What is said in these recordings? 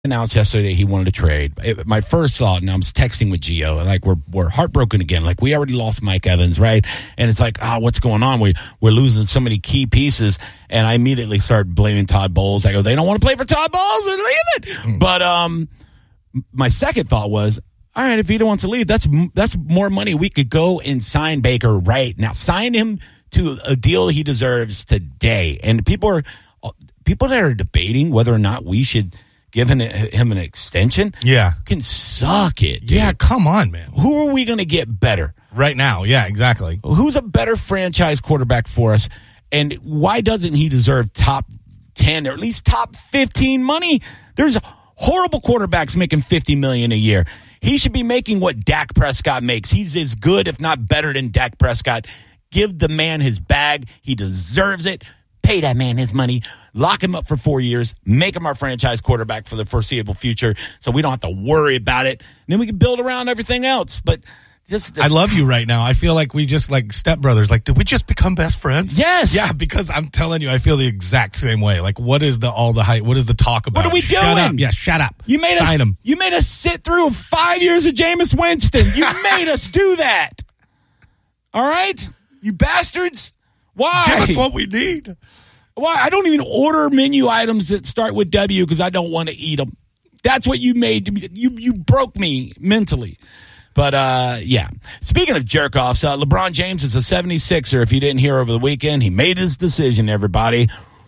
announced yesterday he wanted to trade. My first thought, and I was texting with Gio, like we're heartbroken again. Like we already lost Mike Evans, right? And it's like, what's going on? We're losing so many key pieces. And I immediately started blaming Todd Bowles. I go, they don't want to play for Todd Bowles, they're leaving. But my second thought was, all right, if Vito wants to leave, that's more money. We could go and sign Baker right now. Sign him to a deal he deserves today. And people that are debating whether or not we should give him an extension, can suck it, dude. Yeah, come on, man. Who are we going to get better? Right now, yeah, exactly. Who's a better franchise quarterback for us? And why doesn't he deserve top 10 or at least top 15 money? There's horrible quarterbacks making $50 million a year. He should be making what Dak Prescott makes. He's as good, if not better, than Dak Prescott. Give the man his bag. He deserves it. Pay that man his money. Lock him up for 4 years. Make him our franchise quarterback for the foreseeable future so we don't have to worry about it. And then we can build around everything else. But I love you right now. I feel like we just like stepbrothers. Like, did we just become best friends? Yes. Yeah, because I'm telling you, I feel the exact same way. Like, what is all the hype? What is the talk about? What are we doing? Shut up. Yeah, shut up. Sign him. You made us sit through 5 years of Jameis Winston. You made us do that. All right? You bastards. Why? Give us what we need. Why? I don't even order menu items that start with W because I don't want to eat them. That's what you made. You broke me mentally. But, yeah. Speaking of jerk-offs, LeBron James is a 76er. If you didn't hear over the weekend, he made his decision, everybody.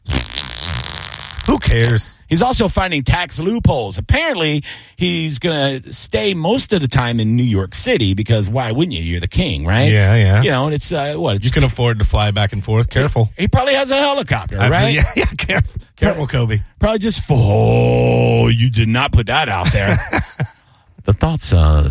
Who cares? He's also finding tax loopholes. Apparently, he's going to stay most of the time in New York City because why wouldn't you? You're the king, right? Yeah. You know, and it's, you can afford to fly back and forth. Careful. He probably has a helicopter, right? Yeah, careful, Kobe. Probably just, you did not put that out there. The thoughts,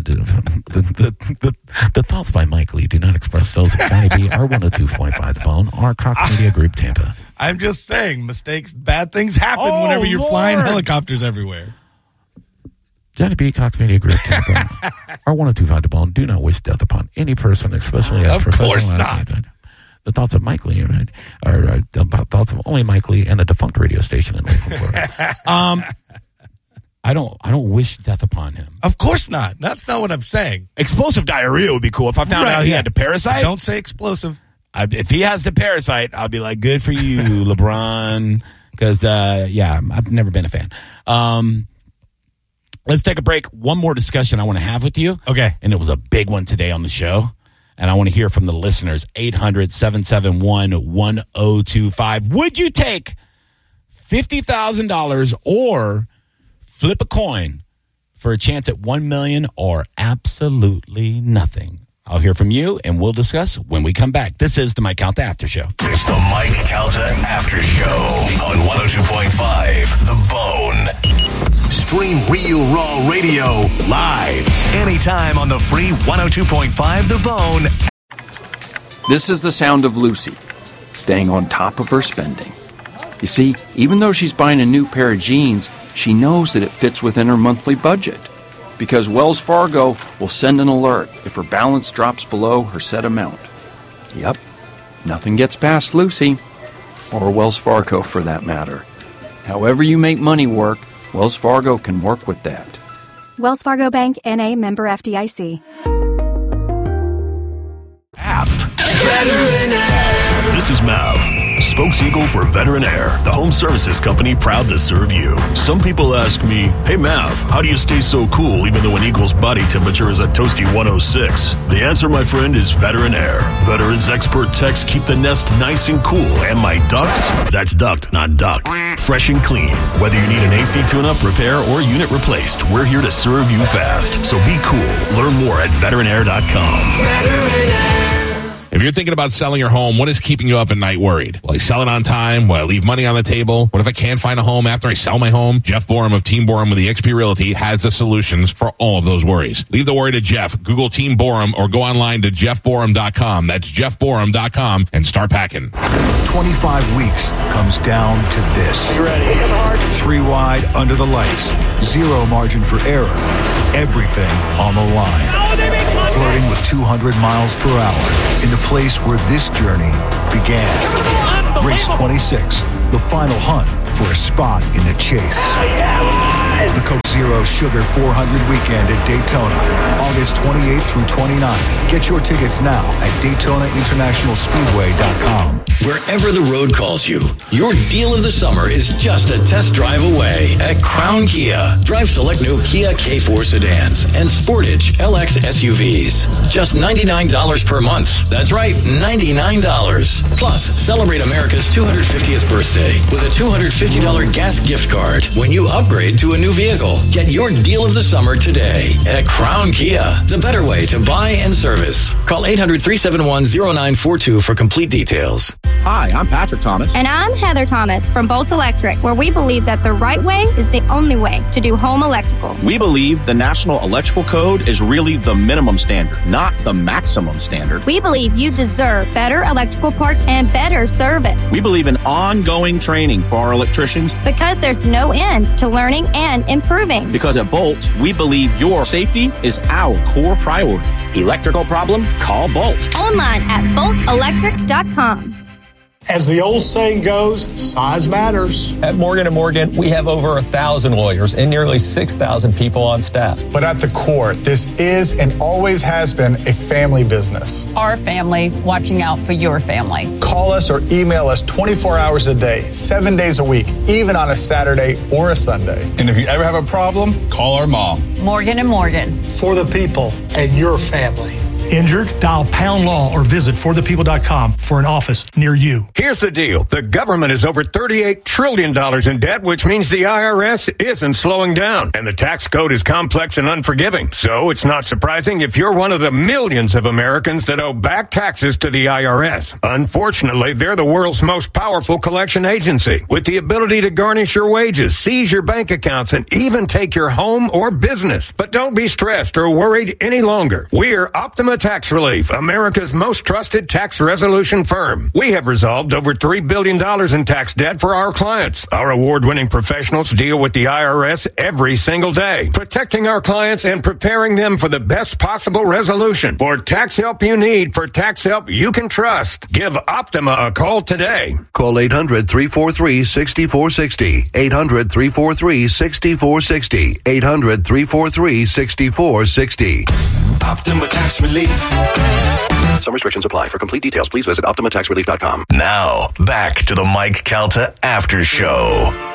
the thoughts by Mike Lee do not express those of Johnny B, R102.5 The Bone, or Cox Media Group Tampa. I'm just saying, bad things happen whenever you're flying helicopters everywhere. Johnny B, Cox Media Group Tampa, R102.5 The Bone, do not wish death upon any person, especially of course not. The thoughts of Mike Lee are the thoughts of only Mike Lee and a defunct radio station in Lakeland, Florida. I don't wish death upon him. Of course not. That's not what I'm saying. Explosive diarrhye would be cool. If I found out he had the parasite. Don't say explosive. If he has the parasite, I'll be like, good for you, LeBron. Because, I've never been a fan. Let's take a break. One more discussion I want to have with you. Okay. And it was a big one today on the show. And I want to hear from the listeners. 800-771-1025. Would you take $50,000 or flip a coin for a chance at $1 million or absolutely nothing? I'll hear from you, and we'll discuss when we come back. This is the Mike Calta After Show. It's the Mike Calta After Show on 102.5 The Bone. Stream Real Raw Radio live anytime on the free 102.5 The Bone. This is the sound of Lucy, staying on top of her spending. You see, even though she's buying a new pair of jeans, she knows that it fits within her monthly budget. Because Wells Fargo will send an alert if her balance drops below her set amount. Yep, nothing gets past Lucy, or Wells Fargo for that matter. However you make money work, Wells Fargo can work with that. Wells Fargo Bank, N.A., member FDIC. App. This is Mav, spokeseagle for Veteran Air, the home services company proud to serve you. Some people ask me, hey Mav, how do you stay so cool even though an eagle's body temperature is a toasty 106? The answer, my friend, is Veteran Air. Veterans expert techs keep the nest nice and cool, and my ducks, that's ducked, not ducked, fresh and clean. Whether you need an AC tune-up, repair, or unit replaced, we're here to serve you fast. So be cool. Learn more at veteranair.com. Veteran Air. If you're thinking about selling your home, what is keeping you up at night worried? Will I sell it on time? Will I leave money on the table? What if I can't find a home after I sell my home? Jeff Borum of Team Borum with eXp Realty has the solutions for all of those worries. Leave the worry to Jeff. Google Team Borum or go online to jeffborum.com. That's jeffborum.com and start packing. 25 weeks comes down to this. You ready? 3 wide under the lights. Zero margin for error. Everything on the line. Flirting with 200 miles per hour in the place where this journey began. Race 26, the final hunt for a spot in the chase. The Coke Zero Sugar 400 Weekend at Daytona, August 28th through 29th. Get your tickets now at DaytonaInternationalSpeedway.com. Wherever the road calls you, your deal of the summer is just a test drive away at Crown Kia. Drive select new Kia K4 sedans and Sportage LX SUVs. Just $99 per month. That's right, $99. Plus, celebrate America's 250th birthday with a $250 gas gift card when you upgrade to a new vehicle. Get your deal of the summer today at Crown Kia, the better way to buy and service. Call 800-371-0942 for complete details. Hi, I'm Patrick Thomas. And I'm Heather Thomas from Bolt Electric, where we believe that the right way is the only way to do home electrical. We believe the National Electrical Code is really the minimum standard, not the maximum standard. We believe you deserve better electrical parts and better service. We believe in ongoing training for our electricians. Because there's no end to learning and improving. Because at Bolt, we believe your safety is our core priority. Electrical problem? Call Bolt. Online at boltelectric.com. As the old saying goes, size matters. At Morgan & Morgan, we have over 1,000 lawyers and nearly 6,000 people on staff. But at the core, this is and always has been a family business. Our family watching out for your family. Call us or email us 24 hours a day, 7 days a week, even on a Saturday or a Sunday. And if you ever have a problem, call our mom. Morgan & Morgan. For the people and your family. Injured? Dial Pound Law or visit forthepeople.com for an office near you. Here's the deal. The government is over $38 trillion in debt, which means the IRS isn't slowing down. And the tax code is complex and unforgiving. So it's not surprising if you're one of the millions of Americans that owe back taxes to the IRS. Unfortunately, they're the world's most powerful collection agency, with the ability to garnish your wages, seize your bank accounts, and even take your home or business. But don't be stressed or worried any longer. We're Optima Tax Relief, America's most trusted tax resolution firm. We have resolved over $3 billion in tax debt for our clients. Our award-winning professionals deal with the IRS every single day, protecting our clients and preparing them for the best possible resolution. For tax help you need, for tax help you can trust, give Optima a call today. Call 800-343-6460. 800-343-6460. 800-343-6460. Optima Tax Relief. Some restrictions apply. For complete details, please visit OptimaTaxRelief.com. Now, back to the Mike Calta After Show.